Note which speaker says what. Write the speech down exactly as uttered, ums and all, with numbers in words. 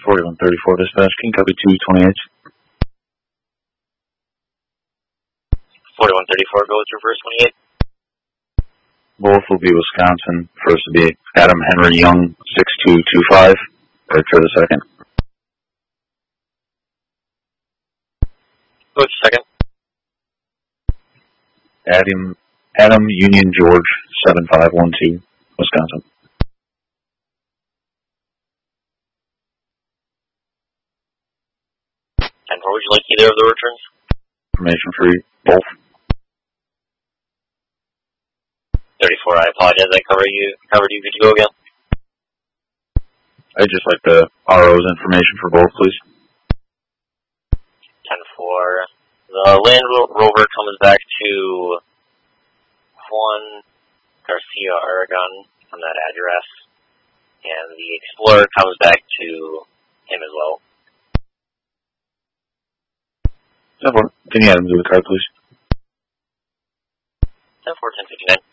Speaker 1: forty-one thirty-four dispatch, King copy two twenty-eight.
Speaker 2: forty-one thirty-four, go with reverse twenty-eight.
Speaker 1: Both will be Wisconsin. First will be Adam Henry Young, six two two five. Right for the second.
Speaker 2: Go with the second.
Speaker 1: Adam, Adam Union George, seven five one two, Wisconsin.
Speaker 2: And where would you like either of the returns?
Speaker 1: Information for both.
Speaker 2: thirty-four, I apologize, I covered you, covered you, good to go again?
Speaker 1: I'd just like the R O's information for both, please.
Speaker 2: ten four, the Land Rover comes back to Juan Garcia, Oregon, on that address, and the Explorer comes back to him as well.
Speaker 1: ten four, can you add him to the card, please?
Speaker 2: ten four, ten fifty-nine.